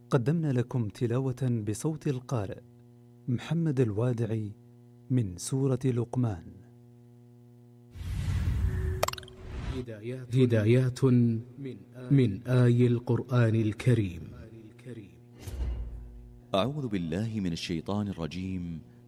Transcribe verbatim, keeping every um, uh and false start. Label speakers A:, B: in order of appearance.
A: قدمنا لكم تلاوة بصوت القارئ محمد الوادعي من سورة لقمان.
B: هدايات, هدايات من آي القرآن الكريم.
C: أعوذ بالله من الشيطان الرجيم.